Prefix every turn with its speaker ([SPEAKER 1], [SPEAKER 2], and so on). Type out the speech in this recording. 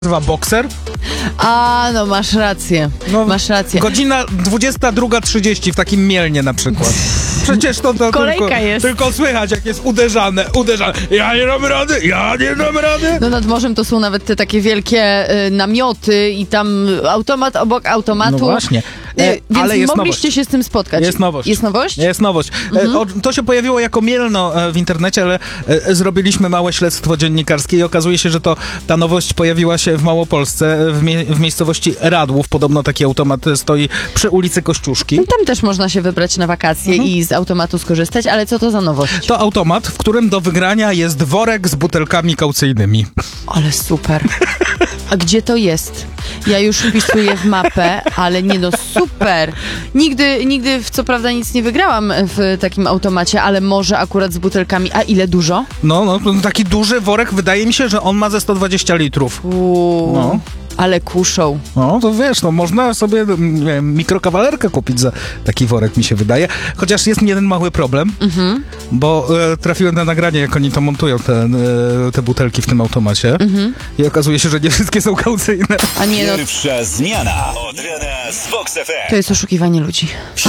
[SPEAKER 1] nazywa Boxer.
[SPEAKER 2] A, no masz rację,
[SPEAKER 1] No,
[SPEAKER 2] masz rację.
[SPEAKER 1] Godzina 22:30 w takim Mielnie na przykład. Przecież to
[SPEAKER 2] Kolejka jest.
[SPEAKER 1] tylko słychać, jak jest uderzane. Ja nie dam rady.
[SPEAKER 2] No nad morzem to są nawet te takie wielkie namioty i tam automat obok automatu.
[SPEAKER 1] No właśnie.
[SPEAKER 2] Więc
[SPEAKER 1] Ale jest
[SPEAKER 2] mogliście
[SPEAKER 1] nowość.
[SPEAKER 2] się z tym spotkać.
[SPEAKER 1] Jest nowość.
[SPEAKER 2] Jest nowość?
[SPEAKER 1] Jest nowość. To się pojawiło jako Mielno w internecie, ale zrobiliśmy małe śledztwo dziennikarskie i okazuje się, że ta nowość pojawiła się w Małopolsce, w miejscowości Radłów. Podobno taki automat stoi przy ulicy Kościuszki.
[SPEAKER 2] Tam też można się wybrać na wakacje i z automatu skorzystać, ale co to za nowość?
[SPEAKER 1] To automat, w którym do wygrania jest worek z butelkami kaucyjnymi.
[SPEAKER 2] Ale super. A gdzie to jest? Ja już wpisuję w mapę, ale nie no super. Nigdy co prawda nic nie wygrałam w takim automacie, ale może akurat z butelkami. A ile dużo?
[SPEAKER 1] No, taki duży worek, wydaje mi się, że on ma ze 120 litrów. No.
[SPEAKER 2] Ale kuszą.
[SPEAKER 1] No, to wiesz, można sobie nie wiem, mikrokawalerkę kupić za taki worek, mi się wydaje. Chociaż jest jeden mały problem, bo trafiłem na nagranie, jak oni to montują, te butelki w tym automacie. I okazuje się, że nie wszystkie są kaucyjne.
[SPEAKER 2] A nie no,
[SPEAKER 3] Pierwsza zmiana od rana z Vox FM.
[SPEAKER 2] to jest oszukiwanie ludzi.